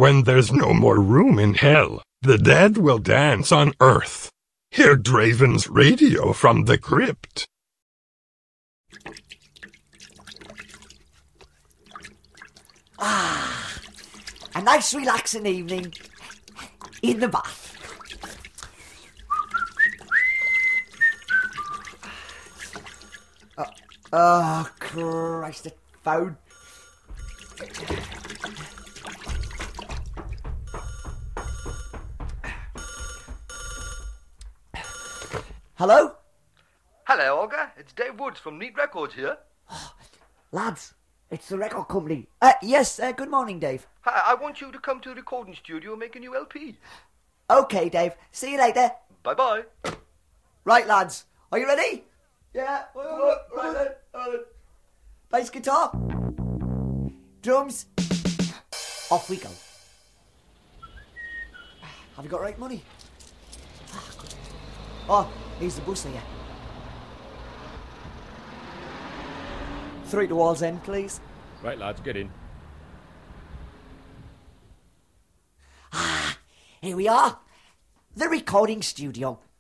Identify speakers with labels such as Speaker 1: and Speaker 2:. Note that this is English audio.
Speaker 1: when there's no more room in hell, the dead will dance on earth. Hear Draven's radio from the crypt.
Speaker 2: A nice relaxing evening in the bath. Oh, Christ, the phone. Hello?
Speaker 3: Hello, Olga. It's Dave Woods from Neat Records here.
Speaker 2: Lads, it's the record company. Yes, good morning, Dave.
Speaker 3: Hi, I want you to come to the recording studio and make a new LP.
Speaker 2: Okay, Dave. See you later.
Speaker 3: Bye-bye.
Speaker 2: Right, lads. Are you ready? Yeah. Right then. Bass guitar. Drums. Off we go. Have you got right money? Oh, here's the bus here. 3 to Wall's End, please.
Speaker 4: Right, lads, get in.
Speaker 2: Here we are. The recording studio.